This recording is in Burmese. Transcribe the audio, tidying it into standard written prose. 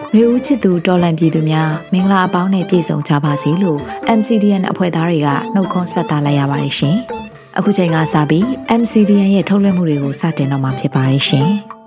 လူဦးချစ်သူတော်လန်ပြည်သူများမင်္ဂလာအပေါင်းနဲ့ပြည့်စုံကြပါစေလို့ MCDN အဖွဲ့သားတွေကနှုတ်ခွန်းဆက်သလိုက်ရပါတယ်ရှင်။အခုချိန်ကစပြီး MCDN ရဲ့ထုတ်လွှင့်မှုတွေကိုစတင်တော့မှာဖြစ်ပါတယ်ရှင်။